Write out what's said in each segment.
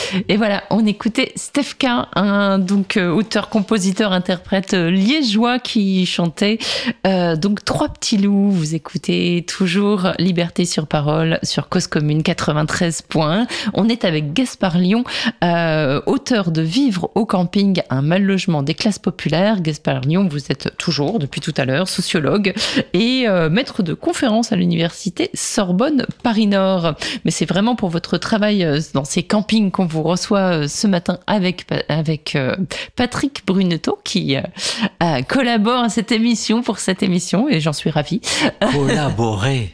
Et voilà, on écoutait Stefka, un auteur, compositeur, interprète liégeois qui chantait donc Trois petits loups. Vous écoutez toujours Liberté sur parole sur Cause Commune 93.1. On est avec Gaspard Lyon, auteur de Vivre au camping, un mal logement des classes populaires. Gaspard Lyon, vous êtes toujours depuis tout à l'heure sociologue et maître de conférences à l'université Sorbonne Paris-Nord. Mais c'est vraiment pour votre travail dans ces campings qu'on vous reçoit ce matin avec Patrick Bruneteau qui collabore à cette émission, pour cette émission, et j'en suis ravie. Collaborer.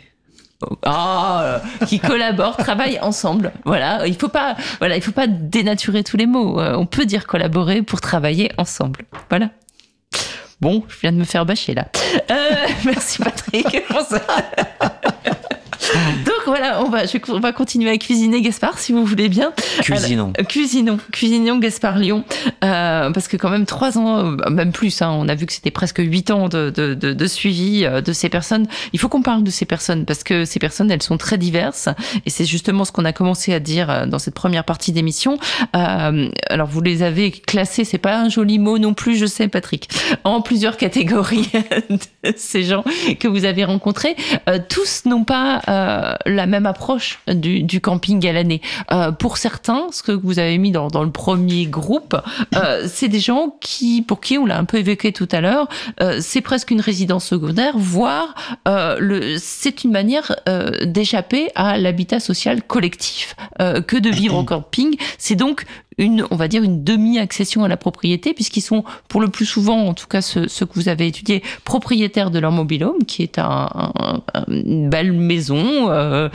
Qui collaborent, travaillent ensemble. Voilà, il faut pas dénaturer tous les mots. On peut dire collaborer pour travailler ensemble. Voilà. Bon, je viens de me faire bâcher là. Merci Patrick pour ça. Donc voilà, on va continuer à cuisiner, Gaspard, si vous voulez bien. Cuisinons. Cuisinons Gaspard Lyon, parce que quand même 3 ans, même plus, hein, on a vu que c'était presque 8 ans de suivi de ces personnes. Il faut qu'on parle de ces personnes, parce que ces personnes, elles sont très diverses, et c'est justement ce qu'on a commencé à dire dans cette première partie d'émission. Alors vous les avez classés, c'est pas un joli mot non plus, je sais Patrick, en plusieurs catégories de ces gens que vous avez rencontrés. Tous n'ont pas la même approche du camping à l'année. Pour certains, ce que vous avez mis dans le premier groupe, c'est des gens pour qui, on l'a un peu évoqué tout à l'heure, c'est presque une résidence secondaire, voire c'est une manière d'échapper à l'habitat social collectif que de vivre au camping. C'est donc on va dire une demi-accession à la propriété, puisqu'ils sont pour le plus souvent, en tout cas ceux que vous avez étudiés, propriétaires de leur mobil-home, qui est une belle maison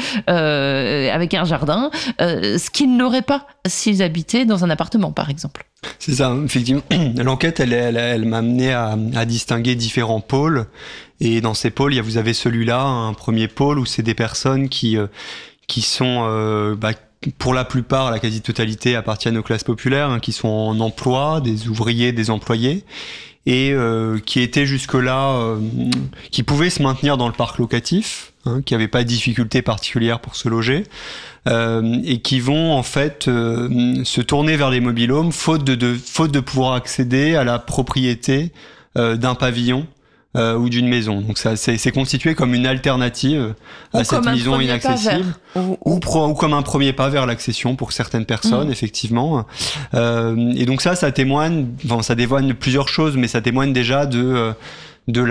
avec un jardin, ce qu'ils n'auraient pas s'ils habitaient dans un appartement, par exemple. C'est ça, effectivement. L'enquête, elle m'a amené à distinguer différents pôles. Et dans ces pôles, vous avez celui-là, un premier pôle où c'est des personnes qui sont pour la plupart, la quasi-totalité appartiennent aux classes populaires, hein, qui sont en emploi, des ouvriers, des employés, et qui étaient jusque-là, qui pouvaient se maintenir dans le parc locatif, hein, qui n'avaient pas de difficultés particulières pour se loger, et qui vont en fait se tourner vers les mobil-homes faute de pouvoir accéder à la propriété d'un pavillon ou d'une maison. Donc ça, c'est constitué comme une alternative à cette maison inaccessible, ou comme un premier pas vers l'accession pour certaines personnes, effectivement. Et donc ça témoigne, ça dévoile plusieurs choses, mais ça témoigne déjà des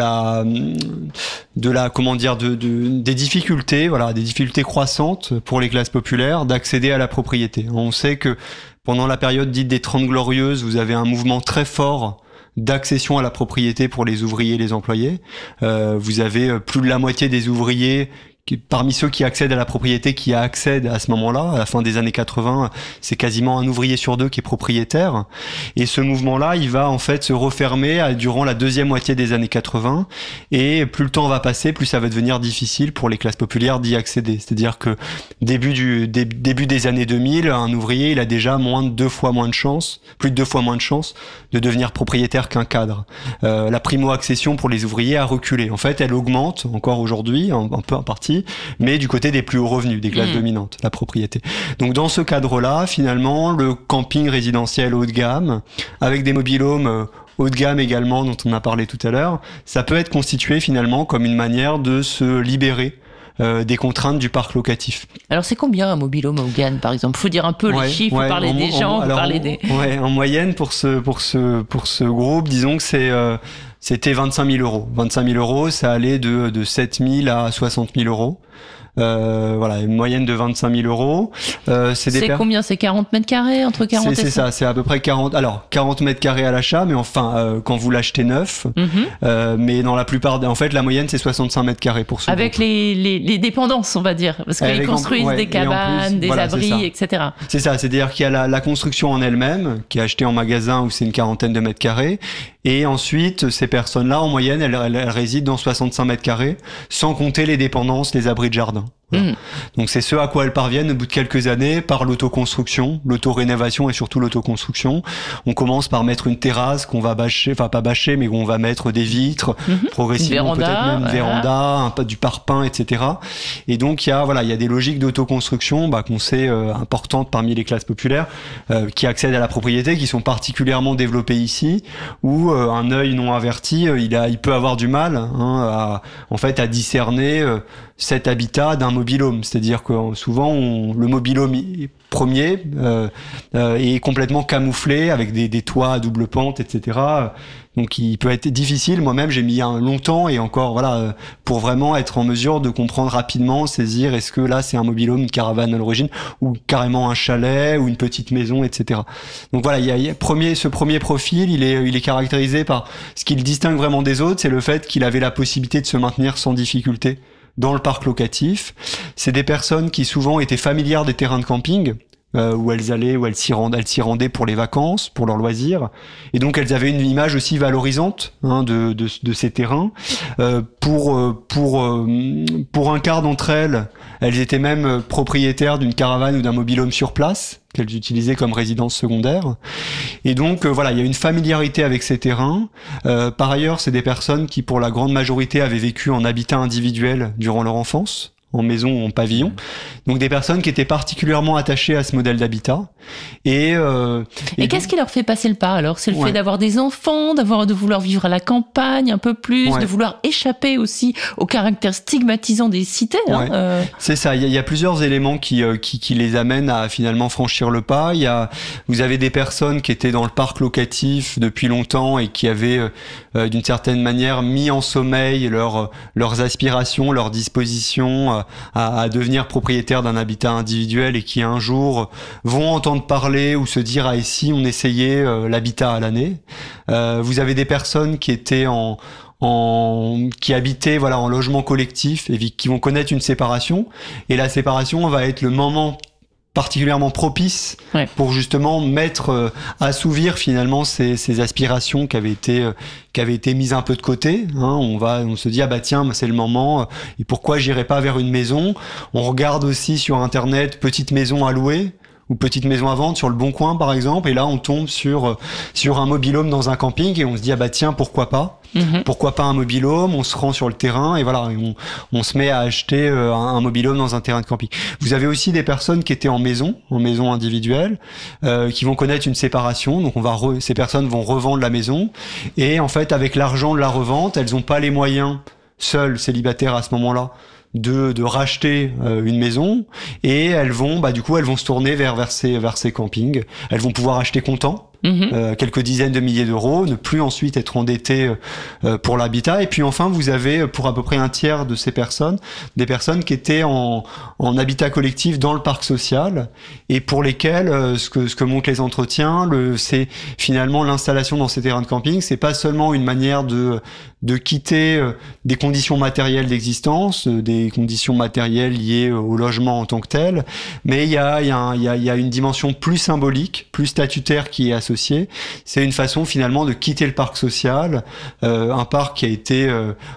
difficultés, des difficultés croissantes pour les classes populaires d'accéder à la propriété. On sait que pendant la période dite des 30 Glorieuses, vous avez un mouvement très fort d'accession à la propriété pour les ouvriers et les employés. Vous avez plus de la moitié des ouvriers parmi ceux qui accèdent à la propriété qui accèdent à ce moment-là, à la fin des années 80, c'est quasiment un ouvrier sur 2 qui est propriétaire. Et ce mouvement-là, il va en fait se refermer durant la deuxième moitié des années 80. Et plus le temps va passer, plus ça va devenir difficile pour les classes populaires d'y accéder. C'est-à-dire que début des années 2000, un ouvrier, il a déjà plus de 2 fois moins de chances de devenir propriétaire qu'un cadre. La primo-accession pour les ouvriers a reculé. En fait, elle augmente encore aujourd'hui, un peu en partie, mais du côté des plus hauts revenus, des classes dominantes, la propriété. Donc dans ce cadre-là, finalement, le camping résidentiel haut de gamme, avec des mobil-homes haut de gamme également, dont on a parlé tout à l'heure, ça peut être constitué finalement comme une manière de se libérer des contraintes du parc locatif. Alors c'est combien un mobil-home haut de gamme, par exemple? Faut dire un peu les chiffres, faut parler des gens, faut parler des... en moyenne pour ce groupe, disons que c'était 25 000 euros. 25 000 euros, ça allait de 7 000 à 60 000 euros. Une moyenne de 25 000 euros. C'est combien? C'est 40 mètres carrés, entre 40 et 100? C'est ça, c'est à peu près 40 mètres carrés à l'achat, mais enfin, quand vous l'achetez neuf, mais dans la plupart, en fait, la moyenne, c'est 65 mètres carrés pour ce avec les dépendances, on va dire, parce qu'ils construisent des cabanes, des abris, etc. C'est ça, c'est-à-dire qu'il y a la construction en elle-même, qui est achetée en magasin où c'est une quarantaine de mètres carrés, et ensuite, ces personnes-là, en moyenne, elles résident dans 65 mètres carrés, sans compter les dépendances, les abris de jardin. Voilà. Donc c'est ce à quoi elles parviennent au bout de quelques années par l'autoconstruction, l'autorénovation et surtout l'autoconstruction. On commence par mettre une terrasse qu'on va bâcher, enfin pas bâcher, mais on va mettre des vitres, progressivement peut-être même une véranda, du parpaing, etc. Et donc il y a des logiques d'autoconstruction qu'on sait importantes parmi les classes populaires qui accèdent à la propriété, qui sont particulièrement développées ici, où un œil non averti, il peut avoir du mal à discerner cet habitat d'un mobil-home. C'est-à-dire que souvent, le mobil-home premier est complètement camouflé avec des toits à double pente, etc. Donc il peut être difficile. Moi-même, j'ai mis longtemps et encore pour vraiment être en mesure de comprendre rapidement, saisir est-ce que là c'est un mobil-home, une caravane à l'origine, ou carrément un chalet ou une petite maison, etc. Donc voilà, ce premier profil, il est caractérisé par ce qui le distingue vraiment des autres, c'est le fait qu'il avait la possibilité de se maintenir sans difficulté dans le parc locatif. C'est des personnes qui souvent étaient familières des terrains de camping, où elles allaient, où elles s'y rendaient pour les vacances, pour leurs loisirs. Et donc elles avaient une image aussi valorisante de ces terrains. Pour un quart d'entre elles, elles étaient même propriétaires d'une caravane ou d'un mobil-home sur place, qu'elles utilisaient comme résidence secondaire. Et donc il y a une familiarité avec ces terrains. Par ailleurs, c'est des personnes qui, pour la grande majorité, avaient vécu en habitat individuel durant leur enfance, en maison ou en pavillon. Donc des personnes qui étaient particulièrement attachées à ce modèle d'habitat. Et qu'est-ce qui leur fait passer le pas alors? C'est le fait d'avoir des enfants, de vouloir vivre à la campagne un peu plus, de vouloir échapper aussi au caractère stigmatisant des cités. C'est ça, il y a plusieurs éléments qui les amènent à finalement franchir le pas. Vous avez des personnes qui étaient dans le parc locatif depuis longtemps et qui avaient d'une certaine manière mis en sommeil leurs aspirations, leurs dispositions à devenir propriétaires d'un habitat individuel et qui un jour vont entendre parler ou se dire et si on essayait l'habitat à l'année. Vous avez des personnes qui étaient qui habitaient en logement collectif et qui vont connaître une séparation, et la séparation va être le moment particulièrement propice pour justement assouvir finalement ces aspirations qui avaient été mises un peu de côté. On se dit tiens, c'est le moment, et pourquoi j'irais pas vers une maison? On regarde aussi sur internet petites maisons à louer ou petites maisons à vendre sur le Bon Coin par exemple, et là on tombe sur un mobil-home dans un camping et on se dit tiens, pourquoi pas? Pourquoi pas un mobil-home? On se rend sur le terrain et on se met à acheter un mobil-home dans un terrain de camping. Vous avez aussi des personnes qui étaient en maison individuelle, qui vont connaître une séparation. Donc ces personnes vont revendre la maison, et en fait avec l'argent de la revente, elles n'ont pas les moyens, seules célibataires à ce moment-là, de racheter une maison, et elles vont se tourner vers ces campings. Elles vont pouvoir acheter comptant, quelques dizaines de milliers d'euros, ne plus ensuite être endettées pour l'habitat. Et puis enfin, vous avez pour à peu près un tiers de ces personnes, des personnes qui étaient en habitat collectif dans le parc social, et pour lesquelles ce que montrent les entretiens, c'est finalement l'installation dans ces terrains de camping, c'est pas seulement une manière de quitter des conditions matérielles d'existence, des conditions matérielles liées au logement en tant que tel, mais il y a une dimension plus symbolique, plus statutaire qui est associée. C'est une façon finalement de quitter le parc social, un parc qui a été...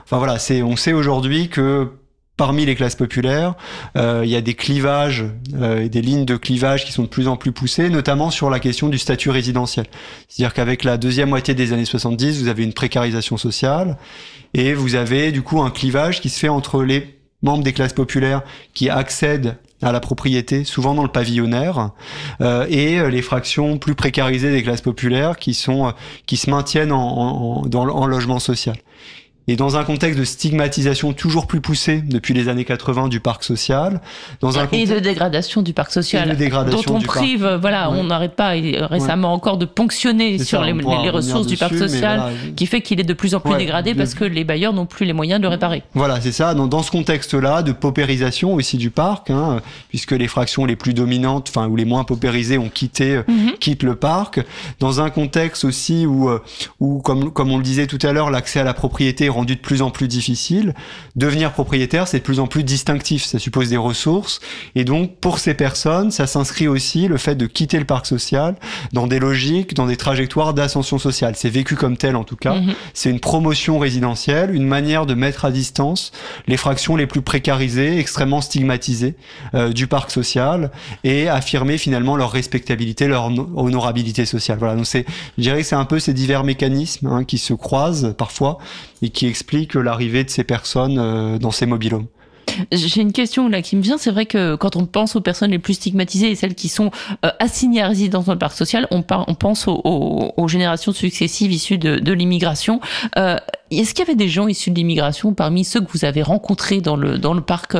on sait aujourd'hui que parmi les classes populaires, il y a des clivages, des lignes de clivage qui sont de plus en plus poussées, notamment sur la question du statut résidentiel. C'est-à-dire qu'avec la deuxième moitié des années 70, vous avez une précarisation sociale, et vous avez du coup un clivage qui se fait entre les membres des classes populaires qui accèdent à la propriété, souvent dans le pavillonnaire, et les fractions plus précarisées des classes populaires qui se maintiennent en logement social. Et dans un contexte de stigmatisation toujours plus poussée depuis les années 80 du parc social, et de dégradation du parc social, dont on prive, on n'arrête pas récemment encore de ponctionner sur les ressources du parc social, qui fait qu'il est de plus en plus dégradé parce que les bailleurs n'ont plus les moyens de le réparer. Voilà, c'est ça. Dans ce contexte-là, de paupérisation aussi du parc, puisque les fractions les plus dominantes, ou les moins paupérisées, quittent le parc. Dans un contexte aussi où comme on le disait tout à l'heure, l'accès à la propriété rendu de plus en plus difficile. Devenir propriétaire, c'est de plus en plus distinctif. Ça suppose des ressources. Et donc, pour ces personnes, ça s'inscrit aussi le fait de quitter le parc social dans des logiques, dans des trajectoires d'ascension sociale. C'est vécu comme tel, en tout cas. C'est une promotion résidentielle, une manière de mettre à distance les fractions les plus précarisées, extrêmement stigmatisées du parc social et affirmer finalement leur respectabilité, leur honorabilité sociale. Voilà. Donc je dirais que c'est un peu ces divers mécanismes qui se croisent parfois et qui expliquent l'arrivée de ces personnes dans ces mobil-homes. J'ai une question là qui me vient. C'est vrai que quand on pense aux personnes les plus stigmatisées et celles qui sont assignées à résidence dans le parc social, on pense aux générations successives issues de l'immigration. Est-ce qu'il y avait des gens issus de l'immigration parmi ceux que vous avez rencontrés dans le parc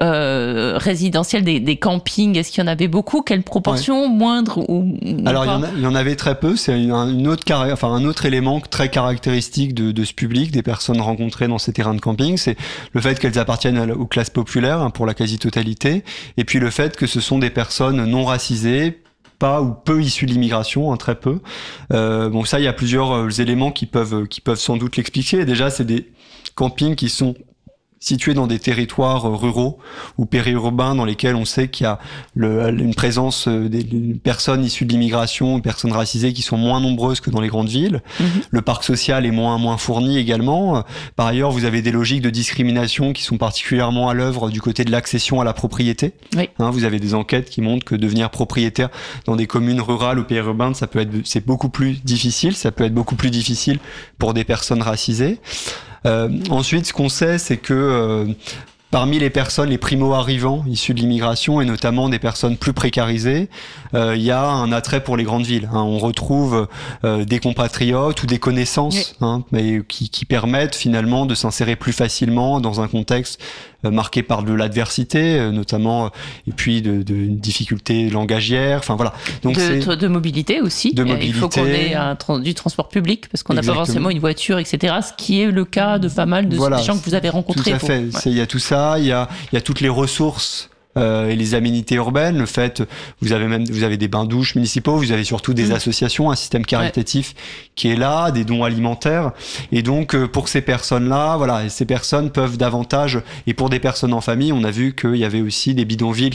résidentiel des campings? Est-ce qu'il y en avait beaucoup? Quelle proportion? Moindre ou Alors pas? il y en avait très peu. C'est un autre élément très caractéristique de ce public, des personnes rencontrées dans ces terrains de camping, c'est le fait qu'elles appartiennent aux classes populaires pour la quasi-totalité, et puis le fait que ce sont des personnes non racisées, pas ou peu issus de l'immigration, très peu. Bon, ça, il y a plusieurs éléments qui peuvent sans doute l'expliquer. Déjà, c'est des campings qui sont situés dans des territoires ruraux ou périurbains dans lesquels on sait qu'il y a une présence des personnes issues de l'immigration, personnes racisées qui sont moins nombreuses que dans les grandes villes. Le parc social est moins fourni également. Par ailleurs, vous avez des logiques de discrimination qui sont particulièrement à l'œuvre du côté de l'accession à la propriété. Oui. Vous avez des enquêtes qui montrent que devenir propriétaire dans des communes rurales ou périurbaines, c'est beaucoup plus difficile. Ça peut être beaucoup plus difficile pour des personnes racisées. Ensuite, ce qu'on sait, c'est que parmi les personnes, les primo-arrivants issus de l'immigration et notamment des personnes plus précarisées, il y a un attrait pour les grandes villes. On retrouve des compatriotes ou des connaissances mais qui permettent finalement de s'insérer plus facilement dans un contexte marqué par de l'adversité, notamment, et puis de difficultés langagières. Enfin voilà. Donc de mobilité aussi. Il faut qu'on ait du transport public parce qu'on n'a pas forcément une voiture, etc. Ce qui est le cas de pas mal de des gens que vous avez rencontrés. Tout à fait. Il y a tout ça. Il y a toutes les ressources. Et les aménités urbaines, le fait, vous avez des bains-douches municipaux, vous avez surtout des associations, un système caritatif qui est là, des dons alimentaires. Et donc, pour ces personnes-là, voilà, ces personnes peuvent davantage, et pour des personnes en famille, on a vu qu'il y avait aussi des bidonvilles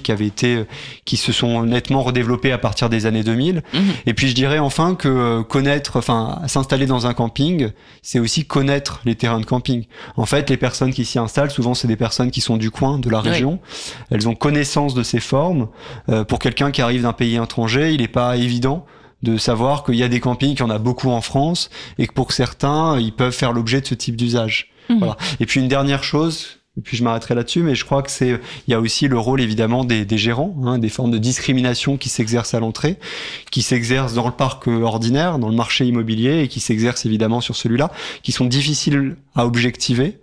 qui se sont nettement redéveloppés à partir des années 2000. Et puis, je dirais enfin que s'installer dans un camping, c'est aussi connaître les terrains de camping. En fait, les personnes qui s'y installent, souvent, c'est des personnes qui sont du coin, de la région. Elles ont connaissance de ces formes. Pour quelqu'un qui arrive d'un pays étranger, il n'est pas évident de savoir qu'il y a des campings, qu'il y en a beaucoup en France, et que pour certains, ils peuvent faire l'objet de ce type d'usage. Voilà. Et puis une dernière chose, et puis je m'arrêterai là-dessus, mais je crois que il y a aussi le rôle évidemment des gérants, des formes de discrimination qui s'exercent à l'entrée, qui s'exercent dans le parc ordinaire, dans le marché immobilier, et qui s'exercent évidemment sur celui-là, qui sont difficiles à objectiver,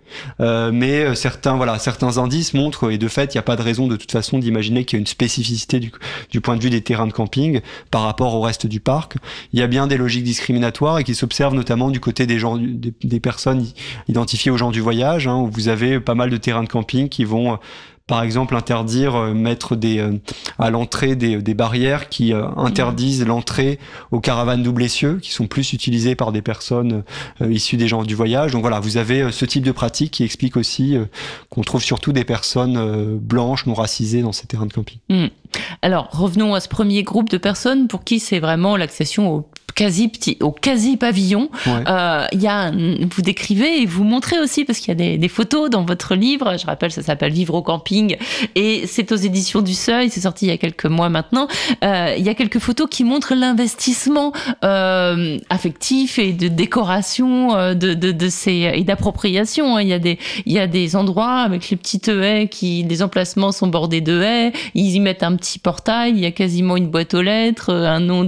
mais certains indices montrent, et de fait, il n'y a pas de raison de toute façon d'imaginer qu'il y a une spécificité du point de vue des terrains de camping par rapport au reste du parc. Il y a bien des logiques discriminatoires et qui s'observent notamment du côté des gens, des personnes identifiées aux gens du voyage, où vous avez pas mal de terrains de camping qui vont par exemple mettre à l'entrée des barrières qui interdisent l'entrée aux caravanes double essieu qui sont plus utilisées par des personnes issues des gens du voyage. Donc voilà, vous avez ce type de pratique qui explique aussi qu'on trouve surtout des personnes blanches, non racisées dans ces terrains de camping. Alors revenons à ce premier groupe de personnes pour qui c'est vraiment l'accession au quasi pavillon. Vous décrivez et vous montrez aussi, parce qu'il y a des photos dans votre livre, je rappelle, ça s'appelle Vivre au camping et c'est aux éditions du Seuil, c'est sorti il y a quelques mois maintenant. Il y a quelques photos qui montrent l'investissement affectif et de décoration et d'appropriation. Il y a des endroits avec les petites haies les emplacements sont bordés de haies, ils y mettent un petit portail, il y a quasiment une boîte aux lettres, un nom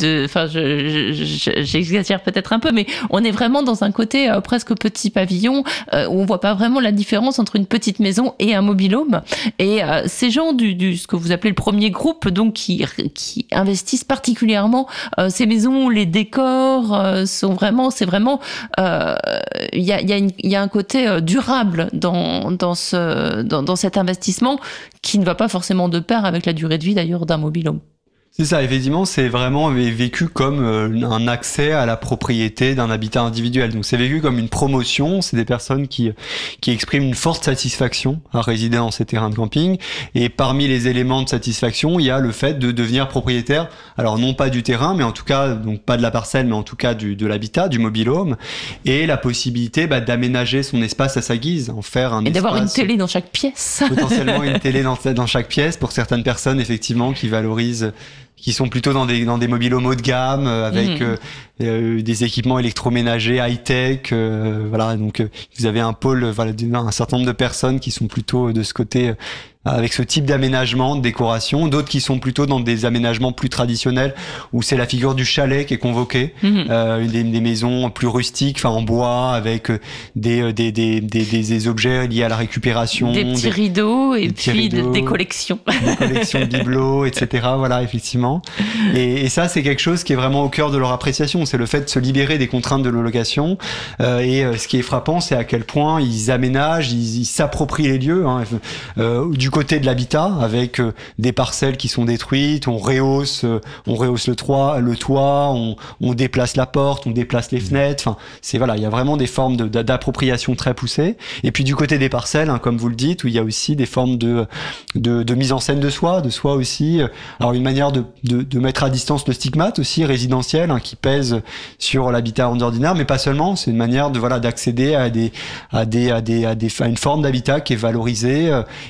j'exagère peut-être un peu, mais on est vraiment dans un côté presque petit pavillon où on voit pas vraiment la différence entre une petite maison et un mobil-home. Et ces gens ce que vous appelez le premier groupe, donc qui investissent particulièrement ces maisons, les décors il y a un côté durable dans cet investissement qui ne va pas forcément de pair avec la durée de vie d'ailleurs d'un mobil-home. C'est ça, effectivement, c'est vraiment vécu comme un accès à la propriété d'un habitat individuel. Donc c'est vécu comme une promotion, c'est des personnes qui expriment une forte satisfaction à résider dans ces terrains de camping. Et parmi les éléments de satisfaction, il y a le fait de devenir propriétaire, alors non pas du terrain, mais en tout cas, donc pas de la parcelle, mais en tout cas de l'habitat, du mobil-home, et la possibilité d'aménager son espace à sa guise, en faire un espace... Et d'avoir une télé dans chaque pièce. Potentiellement une télé dans chaque pièce, pour certaines personnes, effectivement, qui sont plutôt dans des mobil-homes haut de gamme avec des équipements électroménagers high-tech, voilà. Donc vous avez un pôle, voilà, un certain nombre de personnes qui sont plutôt de ce côté avec ce type d'aménagement, de décoration, d'autres qui sont plutôt dans des aménagements plus traditionnels où c'est la figure du chalet qui est convoquée, des maisons plus rustiques, enfin en bois, avec des objets liés à la récupération, des petits rideaux et puis des collections, des collections de bibelots, etc. Voilà, effectivement. Et ça, c'est quelque chose qui est vraiment au cœur de leur appréciation, c'est le fait de se libérer des contraintes de la location. Et ce qui est frappant, c'est à quel point ils aménagent, ils s'approprient les lieux. Hein. Du côté de l'habitat, avec des parcelles qui sont détruites, on rehausse le toit, on déplace la porte, on déplace les fenêtres. Enfin, il y a vraiment des formes d'appropriation très poussées. Et puis du côté des parcelles, hein, comme vous le dites, où il y a aussi des formes de mise en scène de soi aussi. Alors une manière de mettre à distance le stigmate aussi résidentiel, hein, qui pèse sur l'habitat en ordinaire, mais pas seulement. C'est une manière d'accéder à une forme d'habitat qui est valorisée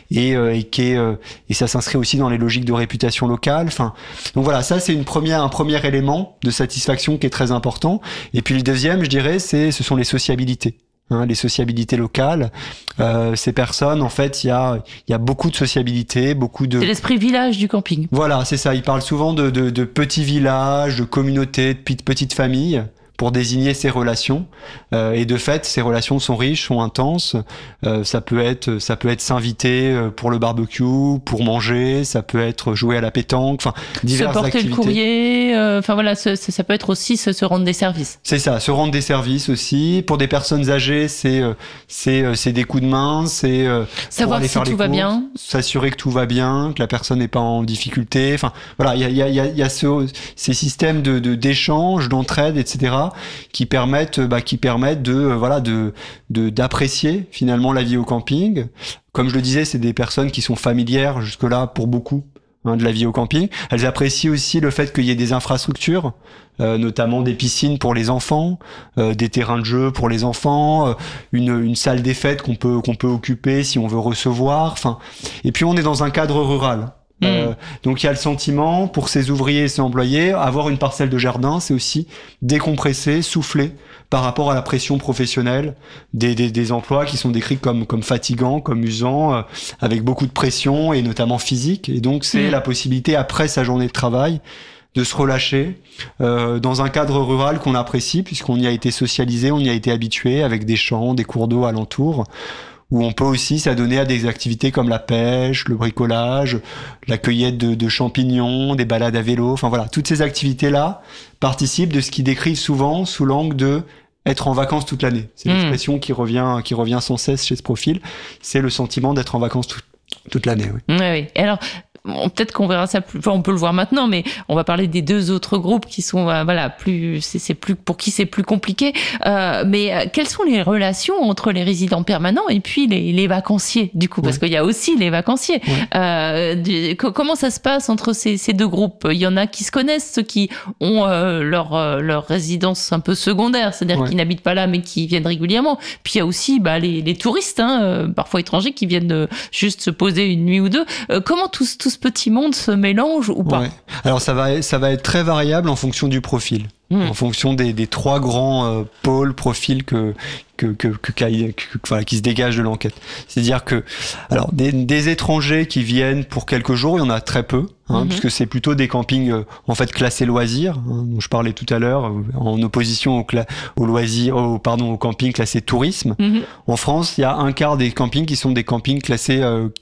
et ça s'inscrit aussi dans les logiques de réputation locale. Enfin, donc voilà, ça c'est un premier élément de satisfaction qui est très important. Et puis le deuxième, je dirais, ce sont les sociabilités. Hein, les sociabilités locales, ces personnes, en fait, il y a beaucoup de sociabilité, c'est l'esprit village du camping. Voilà, c'est ça. Ils parlent souvent de petits villages, de communautés, de petites familles, pour désigner ces relations. Et de fait, ces relations sont riches, sont intenses. Ça peut être s'inviter pour le barbecue, pour manger. Ça peut être jouer à la pétanque. Enfin, diverses activités. Se porter le courrier. Enfin voilà, ça peut être aussi se rendre des services. C'est ça, se rendre des services aussi. Pour des personnes âgées, c'est des coups de main, c'est savoir si tout va bien, s'assurer que tout va bien, que la personne n'est pas en difficulté. Enfin voilà, il y a ces systèmes d'échange, d'entraide, etc. qui permettent d'apprécier finalement la vie au camping. Comme je le disais, c'est des personnes qui sont familières jusque-là pour beaucoup, hein, de la vie au camping. Elles apprécient aussi le fait qu'il y ait des infrastructures, notamment des piscines pour les enfants, des terrains de jeu pour les enfants, une salle des fêtes qu'on peut occuper si on veut recevoir. Enfin, et puis on est dans un cadre rural. Donc il y a le sentiment pour ces ouvriers et ces employés, avoir une parcelle de jardin, c'est aussi décompresser, souffler par rapport à la pression professionnelle des emplois qui sont décrits comme fatigants, comme usants, avec beaucoup de pression et notamment physique. Et donc c'est la possibilité après sa journée de travail de se relâcher dans un cadre rural qu'on apprécie puisqu'on y a été socialisé, on y a été habitué avec des champs, des cours d'eau alentour, où on peut aussi s'adonner à des activités comme la pêche, le bricolage, la cueillette de champignons, des balades à vélo. Enfin voilà, toutes ces activités-là participent de ce qu'ils décrivent souvent sous l'angle de être en vacances toute l'année. C'est l'expression qui revient sans cesse chez ce profil. C'est le sentiment d'être en vacances toute l'année. Oui. Oui. Et alors, peut-être qu'on verra ça on peut le voir maintenant, mais on va parler des deux autres groupes qui sont pour qui c'est plus compliqué. Mais quelles sont les relations entre les résidents permanents et puis les vacanciers, du coup, parce qu'il y a aussi les vacanciers. Comment ça se passe entre ces deux groupes? Il y en a qui se connaissent, ceux qui ont leur résidence un peu secondaire, c'est-à-dire qui n'habitent pas là mais qui viennent régulièrement. Puis il y a aussi les touristes, parfois étrangers, qui viennent juste se poser une nuit ou deux. Comment tout ce petit monde se mélange ou pas? Alors ça va être très variable en fonction du profil, en fonction des trois grands pôles profils qui se dégagent de l'enquête. C'est-à-dire que alors des étrangers qui viennent pour quelques jours, il y en a très peu, puisque c'est plutôt des campings en fait classés loisirs, dont je parlais tout à l'heure, en opposition au camping classé tourisme. En France, il y a un quart des campings qui sont des campings classés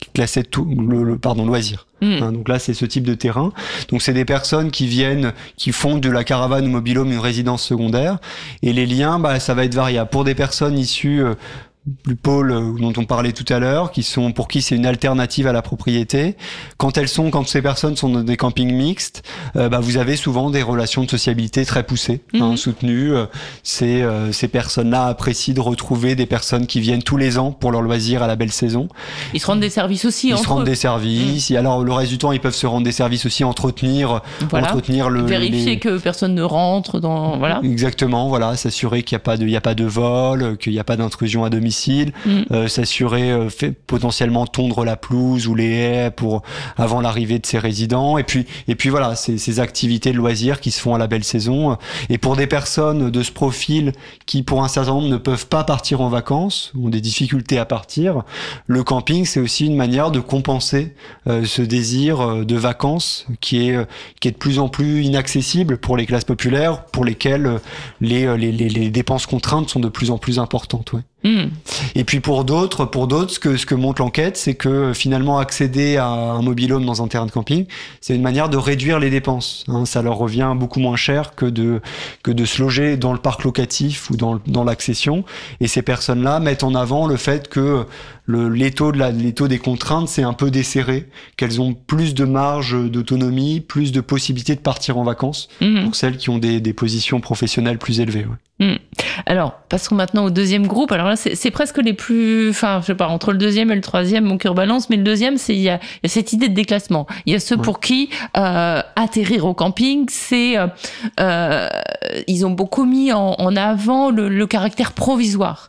loisirs. Donc là, c'est ce type de terrain. Donc c'est des personnes qui font de la caravane ou mobil-home une résidence secondaire. Et les liens, ça va être variable. Pour des personnes issues du pôle dont on parlait tout à l'heure, pour qui c'est une alternative à la propriété. Quand ces personnes sont dans des campings mixtes, vous avez souvent des relations de sociabilité très poussées, soutenues. Ces personnes-là apprécient de retrouver des personnes qui viennent tous les ans pour leur loisir à la belle saison. Ils se rendent des services aussi entre eux. Ils se rendent des services. Et alors, le reste du temps, ils peuvent se rendre des services aussi, entretenir vérifier que personne ne rentre dans, voilà. Exactement, voilà, s'assurer qu'il n'y a pas de vol, qu'il n'y a pas d'intrusion à domicile. S'assurer, potentiellement tondre la pelouse ou les haies avant l'arrivée de ses résidents, et puis voilà, ces activités de loisirs qui se font à la belle saison. Et pour des personnes de ce profil qui, pour un certain nombre, ne peuvent pas partir en vacances, ont des difficultés à partir, le camping, c'est aussi une manière de compenser ce désir de vacances qui est de plus en plus inaccessible pour les classes populaires, pour lesquelles les dépenses contraintes sont de plus en plus importantes. Ouais. Et puis pour d'autres, ce que montre l'enquête, c'est que finalement accéder à un mobil-home dans un terrain de camping, c'est une manière de réduire les dépenses. Ça leur revient beaucoup moins cher que de se loger dans le parc locatif ou dans l'accession. Et ces personnes-là mettent en avant le fait que les taux des contraintes, c'est un peu desserré, qu'elles ont plus de marge d'autonomie, plus de possibilités de partir en vacances pour celles qui ont des positions professionnelles plus élevées. Ouais. Alors, passons maintenant au deuxième groupe. Alors là, c'est presque les plus... Enfin, je sais pas, entre le deuxième et le troisième, mon cœur balance, mais le deuxième, il y a cette idée de déclassement. Il y a ceux pour qui atterrir au camping, c'est... ils ont beaucoup mis en avant le caractère provisoire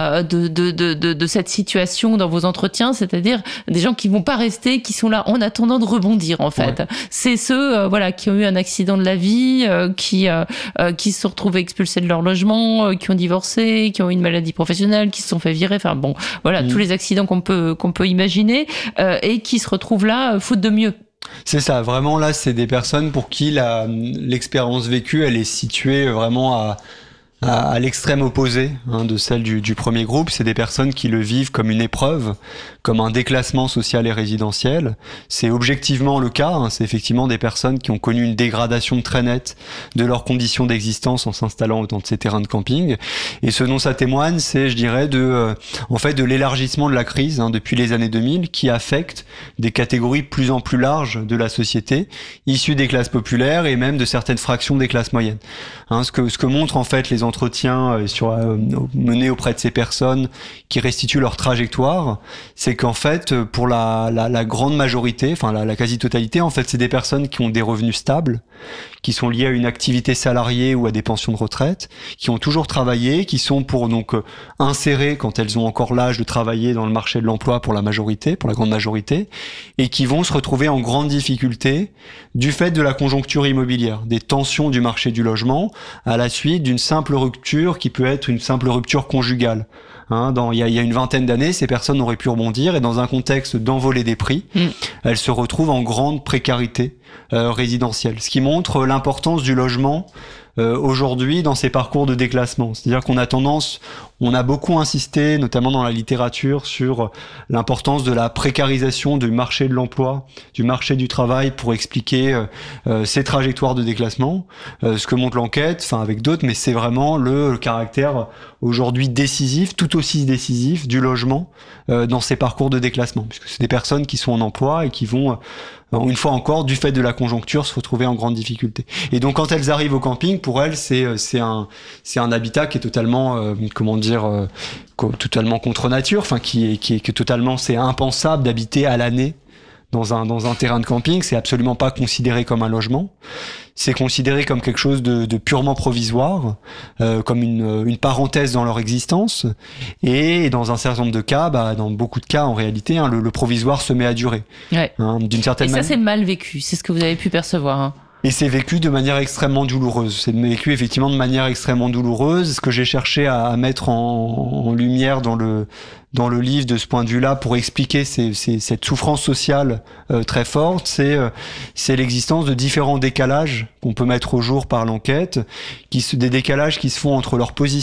de cette situation dans vos entretiens, c'est-à-dire des gens qui vont pas rester, qui sont là en attendant de rebondir, en fait. Ouais. C'est ceux qui ont eu un accident de la vie, qui se sont retrouvés expulsés de leur logement, qui ont divorcé, qui ont eu une maladie professionnelle, qui se sont fait virer, enfin bon, voilà, tous les accidents qu'on peut imaginer, et qui se retrouvent là faute de mieux. C'est ça, vraiment là, c'est des personnes pour qui l'expérience vécue, elle est située vraiment à l'extrême opposé de celle du premier groupe. C'est des personnes qui le vivent comme une épreuve, comme un déclassement social et résidentiel. C'est objectivement le cas, c'est effectivement des personnes qui ont connu une dégradation très nette de leurs conditions d'existence en s'installant dans ces terrains de camping. Et ce dont ça témoigne, c'est, je dirais, de l'élargissement de la crise depuis les années 2000, qui affecte des catégories de plus en plus larges de la société, issues des classes populaires et même de certaines fractions des classes moyennes. Ce que montrent en fait les entretiens menés auprès de ces personnes qui restituent leur trajectoire, c'est qu'en fait, pour la grande majorité, enfin la quasi-totalité, en fait, c'est des personnes qui ont des revenus stables, qui sont liés à une activité salariée ou à des pensions de retraite, qui ont toujours travaillé, qui sont insérées quand elles ont encore l'âge de travailler dans le marché de l'emploi pour la grande majorité, et qui vont se retrouver en grande difficulté du fait de la conjoncture immobilière, des tensions du marché du logement, à la suite d'une simple rupture qui peut être une simple rupture conjugale. Il y a une vingtaine d'années, ces personnes auraient pu rebondir, et dans un contexte d'envolée des prix, elles se retrouvent en grande précarité résidentielle. Ce qui montre l'importance du logement aujourd'hui dans ces parcours de déclassement. C'est-à-dire on a beaucoup insisté, notamment dans la littérature, sur l'importance de la précarisation du marché de l'emploi, du marché du travail pour expliquer ces trajectoires de déclassement. Ce que montre l'enquête, avec d'autres, mais c'est vraiment le caractère aujourd'hui décisif, tout aussi décisif, du logement dans ces parcours de déclassement, puisque c'est des personnes qui sont en emploi et qui vont, une fois encore, du fait de la conjoncture, se retrouver en grande difficulté. Et donc, quand elles arrivent au camping, pour elles, c'est un habitat qui est totalement, totalement contre nature, qui est totalement, c'est impensable d'habiter à l'année dans un terrain de camping. C'est absolument pas considéré comme un logement. C'est considéré comme quelque chose de purement provisoire, comme une parenthèse dans leur existence. Et dans un certain nombre de cas, dans beaucoup de cas en réalité, le provisoire se met à durer. Ouais. D'une certaine manière. Et ça, c'est mal vécu. C'est ce que vous avez pu percevoir. Et c'est vécu de manière extrêmement douloureuse. C'est vécu effectivement de manière extrêmement douloureuse. Ce que j'ai cherché à mettre en lumière dans le livre de ce point de vue-là pour expliquer cette souffrance sociale très forte, c'est l'existence de différents décalages qu'on peut mettre au jour par l'enquête, des décalages qui se font entre leur position